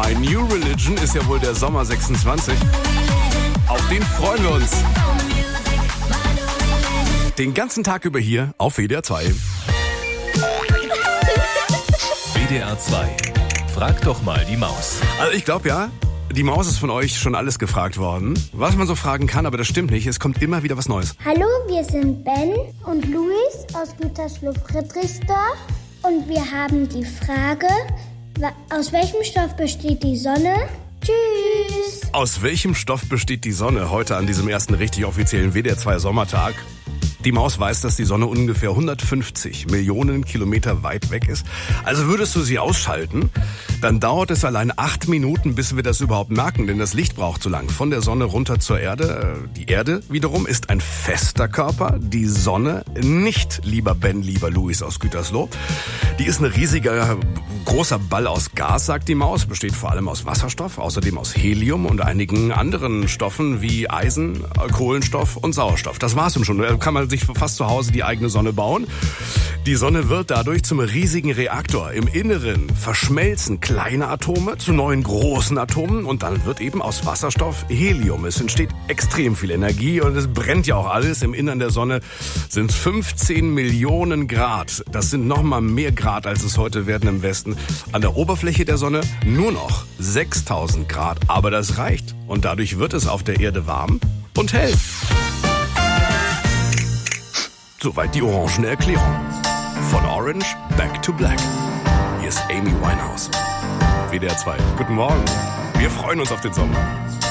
My New Religion ist ja wohl der Sommer 26. Auf den freuen wir uns. Den ganzen Tag über hier auf WDR 2. WDR 2. Frag doch mal die Maus. Also ich glaube ja, die Maus ist von euch schon alles gefragt worden. Was man so fragen kann, aber das stimmt nicht. Es kommt immer wieder was Neues. Hallo, wir sind Ben und Luis aus Gütersloh-Friedrichsdorf. Und wir haben die Frage, aus welchem Stoff besteht die Sonne? Tschüss! Aus welchem Stoff besteht die Sonne heute an diesem ersten richtig offiziellen WDR 2 Sommertag? Die Maus weiß, dass die Sonne ungefähr 150 Millionen Kilometer weit weg ist. Also würdest du sie ausschalten, dann dauert es allein 8 Minuten, bis wir das überhaupt merken, denn das Licht braucht zu lang. Von der Sonne runter zur Erde. Die Erde wiederum ist ein fester Körper, die Sonne nicht, lieber Ben, lieber Luis aus Gütersloh. Die ist ein riesiger, großer Ball aus Gas, sagt die Maus, besteht vor allem aus Wasserstoff, außerdem aus Helium und einigen anderen Stoffen wie Eisen, Kohlenstoff und Sauerstoff. Das war's schon. Da kann man sich fast zu Hause die eigene Sonne bauen. Die Sonne wird dadurch zum riesigen Reaktor. Im Inneren verschmelzen kleine Atome zu neuen großen Atomen und dann wird eben aus Wasserstoff Helium. Es entsteht extrem viel Energie und es brennt ja auch alles. Im Innern der Sonne sind 15 Millionen Grad. Das sind nochmal mehr Grad, als es heute werden im Westen. An der Oberfläche der Sonne nur noch 6000 Grad. Aber das reicht. Und dadurch wird es auf der Erde warm und hell. Soweit die orangene Erklärung. Von Orange back to black. Hier ist Amy Winehouse. WDR 2. Guten Morgen. Wir freuen uns auf den Sommer.